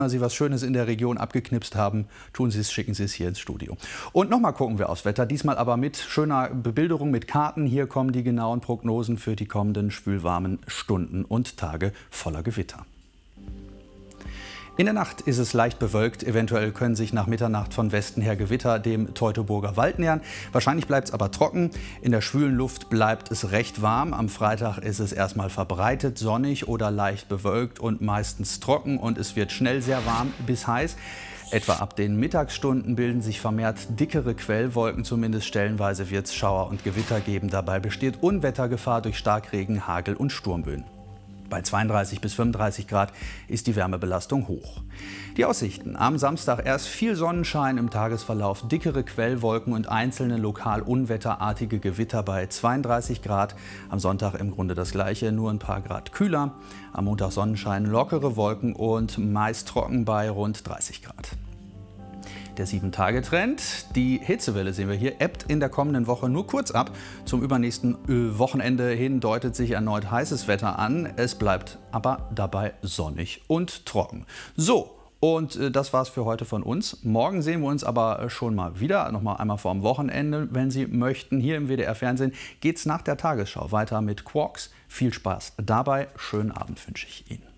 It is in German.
Sie was Schönes in der Region abgeknipst haben, tun Sie es, schicken Sie es hier ins Studio. Und nochmal gucken wir aufs Wetter, diesmal aber mit schöner Bebilderung, mit Karten. Hier kommen die genauen Prognosen für die kommenden schwülwarmen Stunden und Tage voller Gewitter. In der Nacht ist es leicht bewölkt. Eventuell können sich nach Mitternacht von Westen her Gewitter dem Teutoburger Wald nähern. Wahrscheinlich bleibt es aber trocken. In der schwülen Luft bleibt es recht warm. Am Freitag ist es erstmal verbreitet sonnig oder leicht bewölkt und meistens trocken. Und es wird schnell sehr warm bis heiß. Etwa ab den Mittagsstunden bilden sich vermehrt dickere Quellwolken. Zumindest stellenweise wird es Schauer und Gewitter geben. Dabei besteht Unwettergefahr durch Starkregen, Hagel und Sturmböen. Bei 32 bis 35 Grad ist die Wärmebelastung hoch. Die Aussichten: Am Samstag erst viel Sonnenschein, im Tagesverlauf dickere Quellwolken und einzelne lokal unwetterartige Gewitter bei 32 Grad. Am Sonntag im Grunde das Gleiche, nur ein paar Grad kühler. Am Montag Sonnenschein, lockere Wolken und meist trocken bei rund 30 Grad. Der 7-Tage-Trend, die Hitzewelle sehen wir hier, ebbt in der kommenden Woche nur kurz ab. Zum übernächsten Wochenende hin deutet sich erneut heißes Wetter an. Es bleibt aber dabei sonnig und trocken. So, und das war's für heute von uns. Morgen sehen wir uns aber schon mal wieder, noch mal einmal vorm Wochenende, wenn Sie möchten. Hier im WDR-Fernsehen geht's nach der Tagesschau weiter mit Quarks. Viel Spaß dabei, schönen Abend wünsche ich Ihnen.